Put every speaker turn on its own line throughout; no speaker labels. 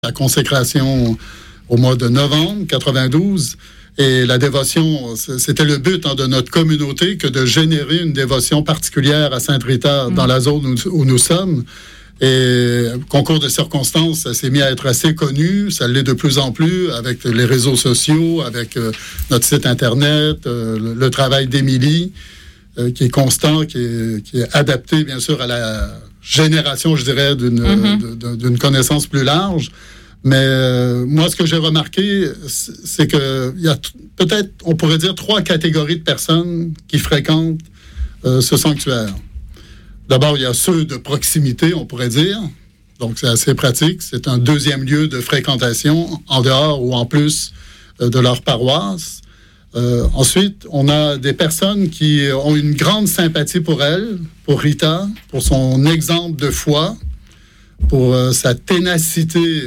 la consécration au mois de novembre 92. Et la dévotion, c'était le but de notre communauté que de générer une dévotion particulière à Sainte-Rita dans la zone où nous sommes. Et concours de circonstances, ça s'est mis à être assez connu. Ça l'est de plus en plus avec les réseaux sociaux, avec notre site Internet, le travail d'Émilie, qui est constant, qui est adapté, bien sûr, à la génération, je dirais, d'une connaissance plus large. Mais moi, ce que j'ai remarqué, c'est qu'il y a peut-être, on pourrait dire, 3 catégories de personnes qui fréquentent ce sanctuaire. D'abord, il y a ceux de proximité, on pourrait dire. Donc, c'est assez pratique. C'est un deuxième lieu de fréquentation, en dehors ou en plus de leur paroisse. Ensuite, on a des personnes qui ont une grande sympathie pour elle, pour Rita, pour son exemple de foi, pour sa ténacité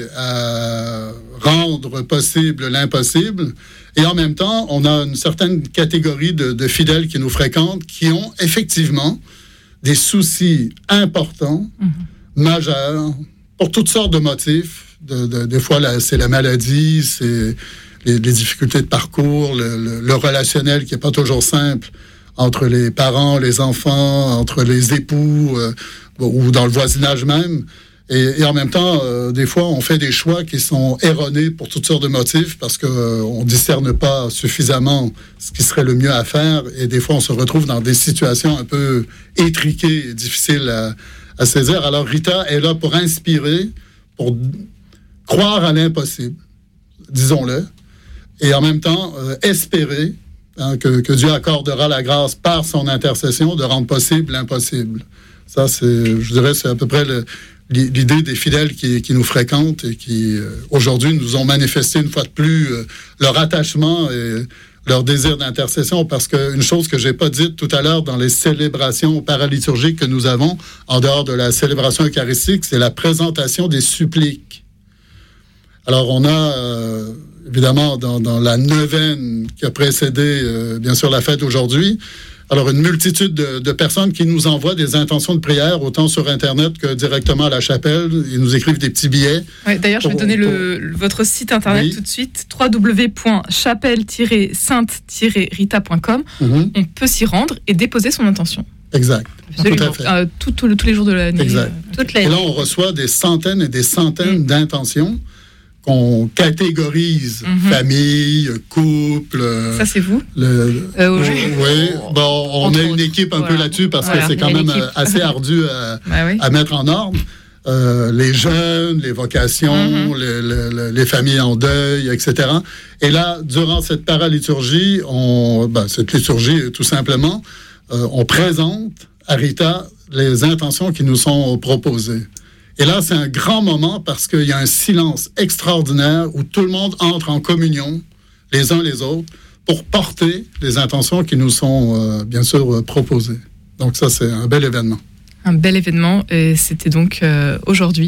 à rendre possible l'impossible. Et en même temps, on a une certaine catégorie de fidèles qui nous fréquentent, qui ont effectivement des soucis importants, majeurs, pour toutes sortes de motifs. Des fois, c'est la maladie, c'est les difficultés de parcours, le relationnel qui n'est pas toujours simple entre les parents, les enfants, entre les époux, ou dans le voisinage même. Et en même temps, des fois, on fait des choix qui sont erronés pour toutes sortes de motifs parce qu'on ne discerne pas suffisamment ce qui serait le mieux à faire. Et des fois, on se retrouve dans des situations un peu étriquées et difficiles à saisir. Alors, Rita est là pour inspirer, pour croire à l'impossible, disons-le, et en même temps, espérer que Dieu accordera la grâce par son intercession de rendre possible l'impossible. Ça, je dirais, c'est à peu près l'idée des fidèles qui nous fréquentent et qui, aujourd'hui, nous ont manifesté une fois de plus leur attachement et leur désir d'intercession, parce qu'une chose que je n'ai pas dite tout à l'heure dans les célébrations paraliturgiques que nous avons, en dehors de la célébration eucharistique, c'est la présentation des suppliques. Alors, on a, évidemment, dans la neuvaine qui a précédé, bien sûr, la fête aujourd'hui, alors, une multitude de personnes qui nous envoient des intentions de prière, autant sur Internet que directement à la chapelle. Ils nous écrivent des petits billets.
Oui, d'ailleurs, je vais donner votre site Internet tout de suite, www.chapelle-sainte-rita.com. On peut s'y rendre et déposer son intention.
Exact.
Absolument. Tout à fait. Tous les jours de l'année.
Exact. Et là, on reçoit des centaines et des centaines d'intentions qu'on catégorise, famille, couple.
Ça, c'est vous?
Oui. Bon, on a une équipe un peu là-dessus parce que c'est quand même assez ardu à mettre en ordre. Les jeunes, les vocations, les familles en deuil, etc. Et là, durant cette paraliturgie, cette liturgie, tout simplement, on présente à Rita les intentions qui nous sont proposées. Et là, c'est un grand moment parce qu'il y a un silence extraordinaire où tout le monde entre en communion, les uns les autres, pour porter les intentions qui nous sont, bien sûr, proposées. Donc ça, c'est un bel événement.
Un bel événement, et c'était donc aujourd'hui,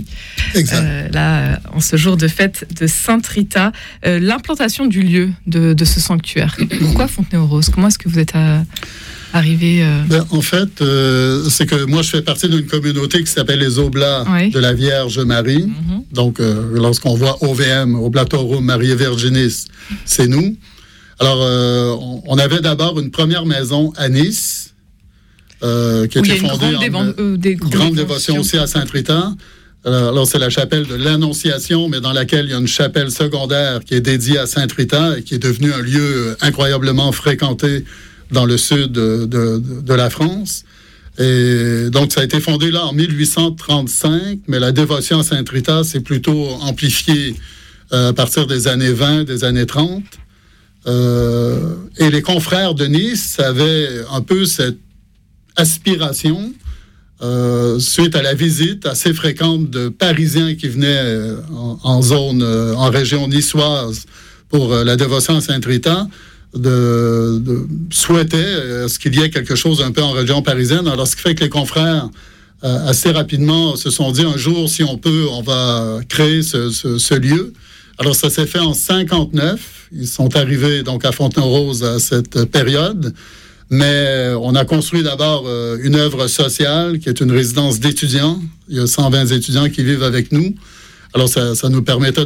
là, en ce jour de fête de Sainte-Rita, l'implantation du lieu de ce sanctuaire. Pourquoi Fontenay-aux-Roses? Comment est-ce que vous êtes arrivé
En fait, c'est que moi, je fais partie d'une communauté qui s'appelle les Oblats de la Vierge Marie. Donc, lorsqu'on voit OVM, Oblatorum Mariae Virginis, c'est nous. Alors, on avait d'abord une première maison à Nice, qui était fondée en grande dévotion aussi à Sainte-Rita. Alors, c'est la chapelle de l'Annonciation, mais dans laquelle il y a une chapelle secondaire qui est dédiée à Sainte-Rita et qui est devenue un lieu incroyablement fréquenté dans le sud de la France. Et donc, ça a été fondé là en 1835, mais la dévotion à Sainte-Rita s'est plutôt amplifiée à partir des années 20, des années 30. Et les confrères de Nice avaient un peu cette aspiration, suite à la visite assez fréquente de Parisiens qui venaient en région niçoise pour la dévotion à Sainte-Rita, souhaitait ce qu'il y ait quelque chose un peu en région parisienne. Alors, ce qui fait que les confrères, assez rapidement, se sont dit, un jour, si on peut, on va créer ce lieu. Alors, ça s'est fait en 59. Ils sont arrivés donc à Fontenay-aux-Roses à cette période. Mais on a construit d'abord une œuvre sociale qui est une résidence d'étudiants. Il y a 120 étudiants qui vivent avec nous. Alors, ça nous permettait